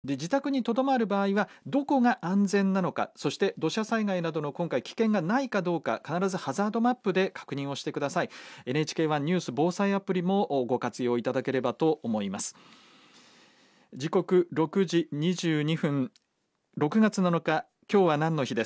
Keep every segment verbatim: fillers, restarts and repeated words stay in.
で自宅にとどまる場合はどこが安全なのか、そして土砂災害などの今回危険がないかどうか、必ずハザードマップで確認をしてください。 エヌエイチケーワン ニュース防災アプリもご活用いただければと思います。時刻ろくじにじゅうにふん、ろくがつなのか、今日は何の日です。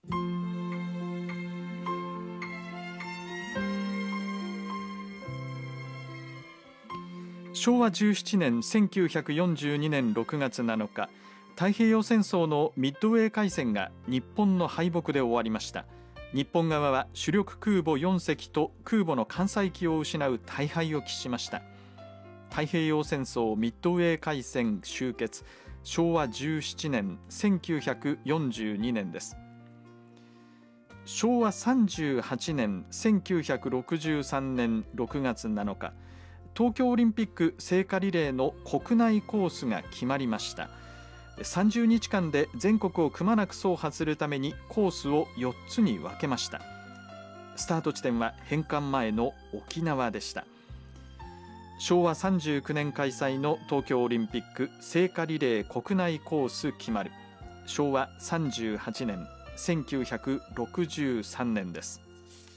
しょうわじゅうななねんせんきゅうひゃくよんじゅうにねんろくがつなのか、太平洋戦争のミッドウェー海戦が日本の敗北で終わりました。日本側は主力空母よんせきと空母の艦載機を失う大敗を喫しました。太平洋戦争ミッドウェー海戦終結、しょうわじゅうななねんせんきゅうひゃくよんじゅうにねんです。しょうわさんじゅうはちねんせんきゅうひゃくろくじゅうさんねんろくがつなのか、東京オリンピック聖火リレーの国内コースが決まりました。さんじゅうにちかんで全国をくまなく走破するためにコースをよっつに分けました。スタート地点は返還前の沖縄でした。しょうわさんじゅうきゅうねん開催の東京オリンピック聖火リレー国内コース決まる、しょうわさんじゅうはちねんせんきゅうひゃくろくじゅうさんねんです。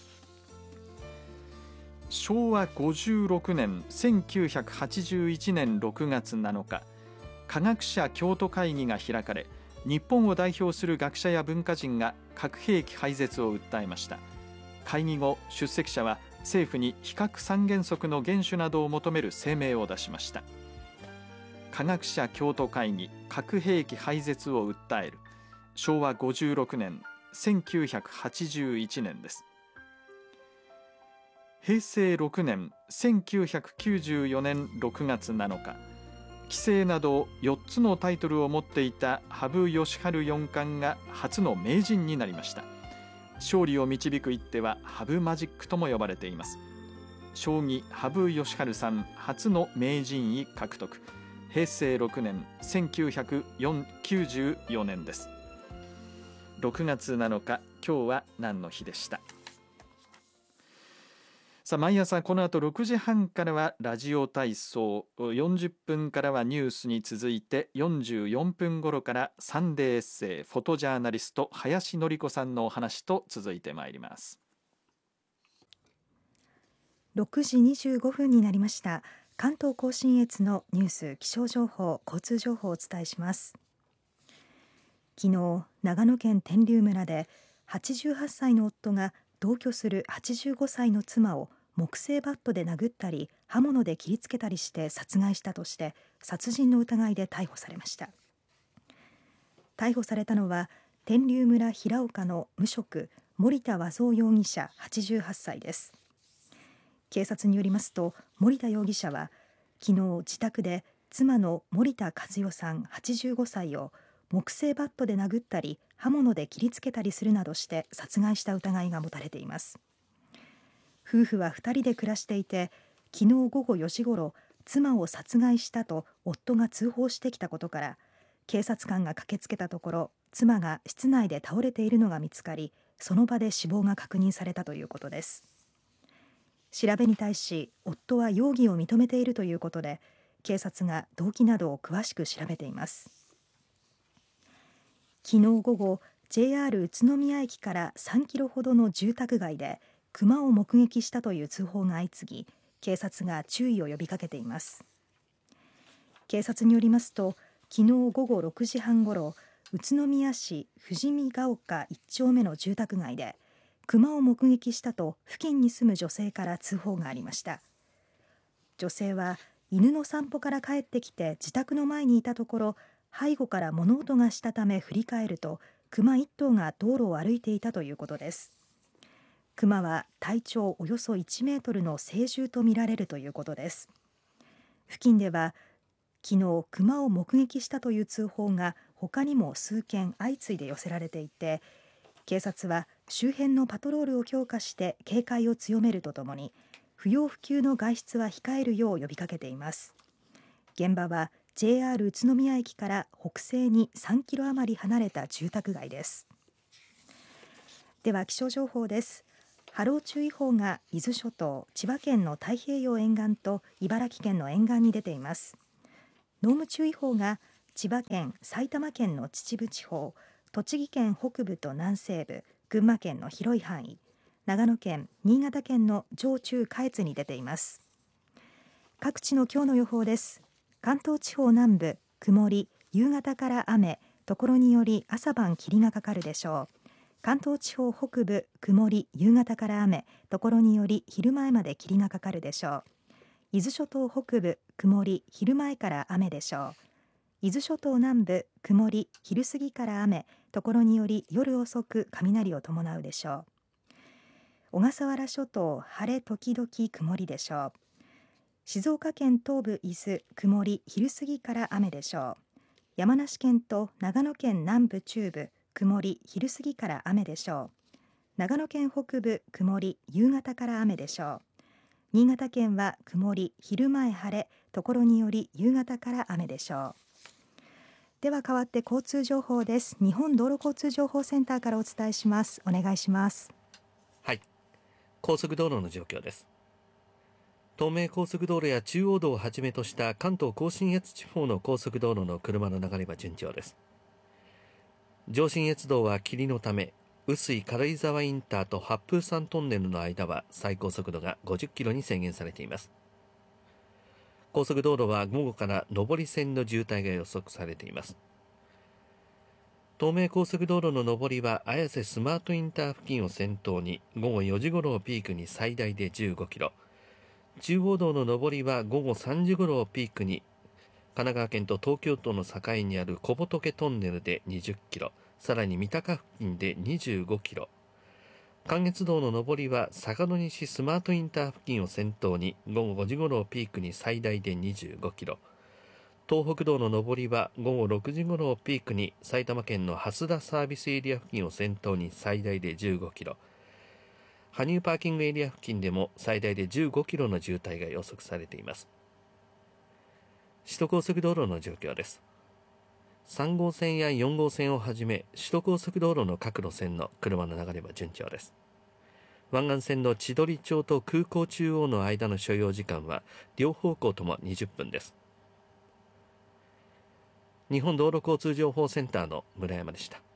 しょうわごじゅうろくねんせんきゅうひゃくはちじゅういちねんろくがつなのか、科学者京都会議が開かれ、日本を代表する学者や文化人が核兵器廃絶を訴えました。会議後、出席者は政府に非核三原則の厳守などを求める声明を出しました。科学者京都会議核兵器廃絶を訴える、しょうわごじゅうろくねんせんきゅうひゃくはちじゅういちねんです。へいせいろくねんせんきゅうひゃくきゅうじゅうよねんろくがつなのか、棋聖などよっつのタイトルを持っていた羽生善治四冠が初の名人になりました。勝利を導く一手は羽生マジックとも呼ばれています。将棋羽生善治さん初の名人位獲得、へいせいろくねんせんきゅうひゃくきゅうじゅうよねんです。ろくがつなのか、今日は何の日でした。さあ、毎朝この後ろくじはんからはラジオ体操、よんじゅっぷんからはニュースに続いてよんじゅうよんぷん頃からサンデーエッセイ、フォトジャーナリスト林典子さんのお話と続いてまいります。 ろくじにじゅうごふんになりました。関東甲信越のニュース、気象情報、交通情報をお伝えします。昨日、長野県天竜村ではちじゅうはっさいの夫が同居するはちじゅうごさいの妻を木製バットで殴ったり刃物で切りつけたりして殺害したとして殺人の疑いで逮捕されました。逮捕されたのは天竜村平岡の無職森田和三容疑者はちじゅうはっさいです。警察によりますと、森田容疑者は昨日自宅で妻の森田和代さんはちじゅうごさいを木製バットで殴ったり刃物で切りつけたりするなどして殺害した疑いが持たれています。夫婦はふたりで暮らしていて、昨日午後よじごろ妻を殺害したと夫が通報してきたことから、警察官が駆けつけたところ妻が室内で倒れているのが見つかり、その場で死亡が確認されたということです。調べに対し夫は容疑を認めているということで、警察が動機などを詳しく調べています。昨日午後 ジェイアール 宇都宮駅からさんキロほどの住宅街でクマを目撃したという通報が相次ぎ、警察が注意を呼びかけています。警察によりますと、昨日午後ろくじはんごろ、宇都宮市富士見ヶ丘いっ丁目の住宅街でクマを目撃したと付近に住む女性から通報がありました。女性は犬の散歩から帰ってきて自宅の前にいたところ、背後から物音がしたため振り返るとクマいっ頭が道路を歩いていたということです。クマは体長およそいちメートルの成獣とみられるということです。付近では昨日クマを目撃したという通報が他にも数件相次いで寄せられていて、警察は周辺のパトロールを強化して警戒を強めるとともに、不要不急の外出は控えるよう呼びかけています。現場は ジェイアール 宇都宮駅から北西にさんキロ余り離れた住宅街です。では気象情報です。波浪注意報が伊豆諸島、千葉県の太平洋沿岸と茨城県の沿岸に出ています。濃霧注意報が千葉県、埼玉県の秩父地方、栃木県北部と南西部、群馬県の広い範囲、長野県、新潟県の上中下越に出ています。各地の今日の予報です。関東地方南部、曇り、夕方から雨、ところにより朝晩霧がかかるでしょう。関東地方北部、曇り、夕方から雨、ところにより昼前まで霧がかかるでしょう。伊豆諸島北部、曇り、昼前から雨でしょう。伊豆諸島南部、曇り、昼過ぎから雨、ところにより夜遅く雷を伴うでしょう。小笠原諸島、晴れ時々曇りでしょう。静岡県東部伊豆、曇り、昼過ぎから雨でしょう。山梨県と長野県南部中部、曇り、昼過ぎから雨でしょう。長野県北部、曇り、夕方から雨でしょう。新潟県は曇り、昼前晴れ、ところにより夕方から雨でしょう。では変わって交通情報です。日本道路交通情報センターからお伝えします。お願いします。 はい、高速道路の状況です。東名高速道路や中央道をはじめとした関東甲信越地方の高速道路の車の流れは順調です。上信越道は霧のため、臼井軽井沢インターと八風山トンネルの間は最高速度がごじゅっキロに制限されています。高速道路は午後から上り線の渋滞が予測されています。東名高速道路の上りは綾瀬スマートインター付近を先頭に午後よじ頃をピークに最大でじゅうごキロ、中央道の上りは午後さんじ頃をピークに神奈川県と東京都の境にある小仏トンネルでにじゅっキロ、さらに三鷹付近でにじゅうごキロ、関越道の上りは坂戸西スマートインター付近を先頭に午後ごじ頃をピークに最大でにじゅうごキロ、東北道の上りは午後ろくじ頃をピークに埼玉県の蓮田サービスエリア付近を先頭に最大でじゅうごキロ、羽生パーキングエリア付近でも最大でじゅうごキロの渋滞が予測されています。首都高速道路の状況です。さん号線やよん号線をはじめ首都高速道路の各路線の車の流れは順調です。湾岸線の千鳥町と空港中央の間の所要時間は両方向ともにじゅっぷんです。日本道路交通情報センターの村山でした。